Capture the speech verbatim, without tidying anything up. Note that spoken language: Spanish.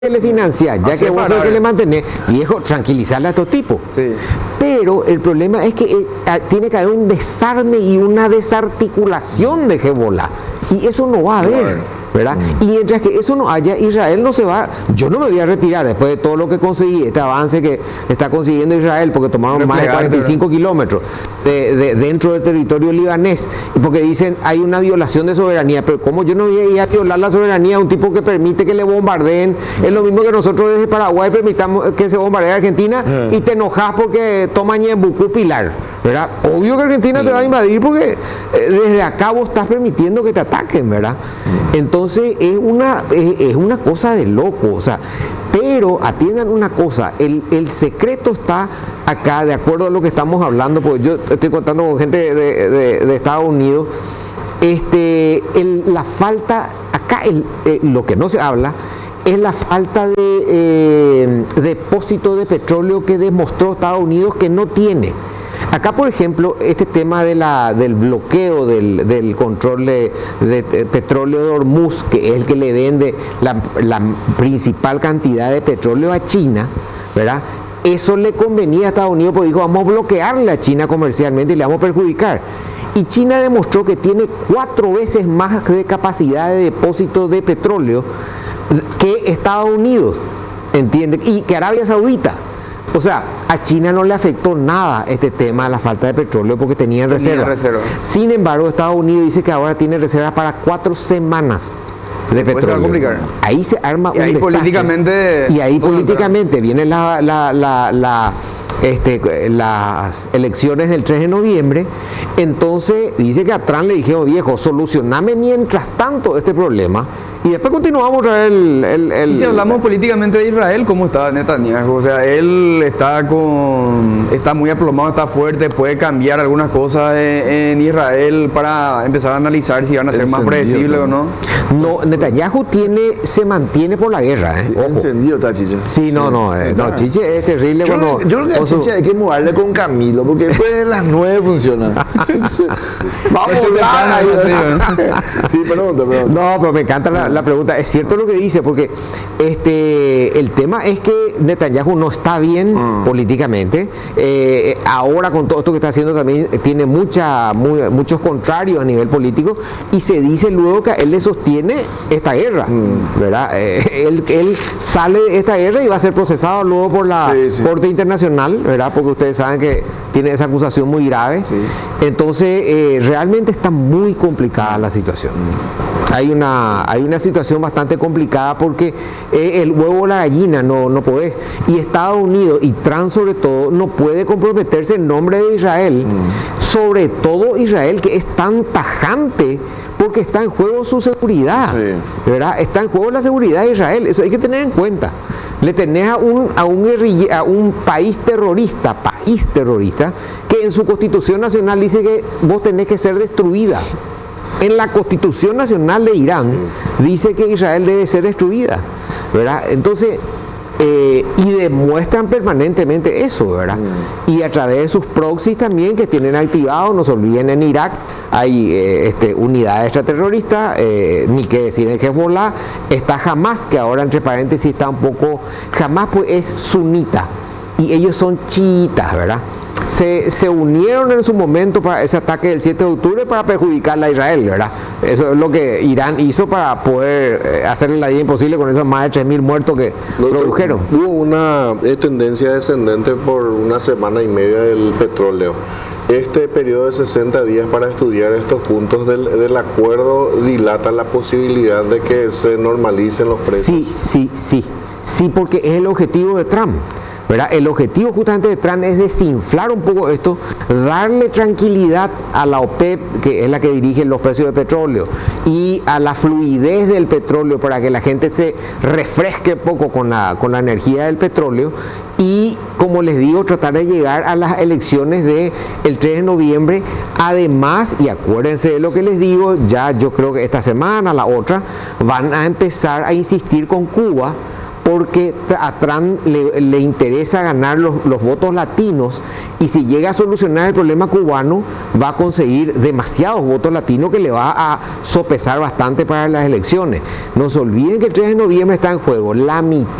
le financia, ya que vos sos que le mantenés, viejo, tranquilizarle a estos tipos. Sí. Pero el problema es que eh, tiene que haber un desarme y una desarticulación de Hezbollah. Y eso no va a haber. ¿Verdad? Mm. Y mientras que eso no haya, Israel no se va, yo no me voy a retirar después de todo lo que conseguí, este avance que está consiguiendo Israel, porque tomaron más de cuarenta y cinco kilómetros de, de, dentro del territorio libanés, porque dicen hay una violación de soberanía, pero ¿cómo yo no voy a ir a violar la soberanía a un tipo que permite que le bombardeen? Mm. Es lo mismo que nosotros desde Paraguay permitamos que se bombardee a Argentina mm. y te enojas porque toma Ñembucú Pilar, ¿verdad? Obvio que Argentina mm. te va a invadir porque eh, desde acá vos estás permitiendo que te ataquen, ¿verdad? Mm. Entonces Entonces es una, es, es una cosa de loco, o sea, pero atiendan una cosa, el, el secreto está acá, de acuerdo a lo que estamos hablando, porque yo estoy contando con gente de, de, de Estados Unidos, este, el, la falta, acá el, eh, lo que no se habla es la falta de eh, depósito de petróleo que demostró Estados Unidos que no tiene. Acá, por ejemplo, este tema de la, del bloqueo del, del control de, de, de petróleo de Hormuz, que es el que le vende la, la principal cantidad de petróleo a China, ¿verdad? Eso le convenía a Estados Unidos porque dijo, vamos a bloquearle a China comercialmente y le vamos a perjudicar. Y China demostró que tiene cuatro veces más de capacidad de depósito de petróleo que Estados Unidos, ¿entienden? Y que Arabia Saudita. O sea, a China no le afectó nada este tema de la falta de petróleo porque tenían reservas. Reserva. Sin embargo, Estados Unidos dice que ahora tiene reservas para cuatro semanas de petróleo. Se va a complicar. Ahí se arma y un ahí desastre. políticamente. Y ahí políticamente vienen la, la, la, la, este, las elecciones del tres de noviembre. Entonces dice que a Trump le dijeron, viejo, solucioname mientras tanto este problema. Y después continuamos a el, el, el... Y si hablamos políticamente de Israel, ¿cómo está Netanyahu? O sea, él está con está muy aplomado, está fuerte, puede cambiar algunas cosas en, en Israel para empezar a analizar si van a ser más predecibles o no. No, Netanyahu tiene, se mantiene por la guerra, ¿eh? Sí, encendido está Chiche. Sí, no, no, eh, no, Chiche es terrible. Yo, cuando, yo creo que a Chiche su... hay que mudarle con Camilo, porque después de las nueve funciona. Vamos a ahí. Sí, perdón, perdón. No, pero me encanta la, la pregunta. Es cierto lo que dice, porque este el tema es que Netanyahu no está bien mm. políticamente. Eh, ahora con todo esto que está haciendo también tiene mucha, muy, muchos contrarios a nivel político y se dice luego que a él le sostiene esta guerra, mm. ¿verdad? Eh, él, él sale de esta guerra y va a ser procesado luego por la sí, sí. Corte Internacional, ¿verdad? Porque ustedes saben que tiene esa acusación muy grave. Sí. Entonces, eh, realmente está muy complicada la situación. Hay una, hay una situación bastante complicada porque eh, el huevo o la gallina no, no podés. Y Estados Unidos y Trump sobre todo no puede comprometerse en nombre de Israel. Mm. Sobre todo Israel, que es tan tajante porque está en juego su seguridad. Sí. ¿Verdad? Está en juego la seguridad de Israel. Eso hay que tener en cuenta. Le tenés a un, a un, guerrilla, a un país terrorista, país terrorista, que en su Constitución Nacional dice que vos tenés que ser destruida. En la Constitución Nacional de Irán sí. dice que Israel debe ser destruida, ¿verdad? Entonces, eh, y demuestran permanentemente eso, ¿verdad? Mm. Y a través de sus proxies también que tienen activados, no se olviden, en Irak hay eh, este, unidades extraterroristas, eh, ni que decir en Hezbollah, está Hamas, que ahora entre paréntesis está un poco, Hamas pues es sunita, y ellos son chiitas, ¿verdad? Se, se unieron en su momento para ese ataque del siete de octubre para perjudicar a Israel, ¿verdad? Eso es lo que Irán hizo para poder eh, hacerle la vida imposible con esos más de tres mil muertos que Doctor, produjeron. Hubo una eh, tendencia descendente por una semana y media del petróleo. Este periodo de sesenta días para estudiar estos puntos del, del acuerdo dilata la posibilidad de que se normalicen los precios. Sí, sí, sí, sí, porque es el objetivo de Trump. ¿Verdad? El objetivo justamente de Trump es desinflar un poco esto, darle tranquilidad a la OPEP, que es la que dirige los precios de petróleo, y a la fluidez del petróleo para que la gente se refresque poco con la, con la energía del petróleo y, como les digo, tratar de llegar a las elecciones del tres de noviembre. Además, y acuérdense de lo que les digo, ya yo creo que esta semana, la otra, van a empezar a insistir con Cuba porque a Trump le, le interesa ganar los, los votos latinos, y si llega a solucionar el problema cubano va a conseguir demasiados votos latinos que le va a sopesar bastante para las elecciones. No se olviden que el tres de noviembre está en juego la mitad